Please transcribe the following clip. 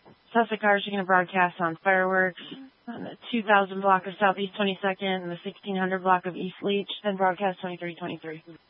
Sussex Cars are going to broadcast on Fireworks on the 2000 block of Southeast 22nd and the 1600 block of East Leach, then broadcast 2323.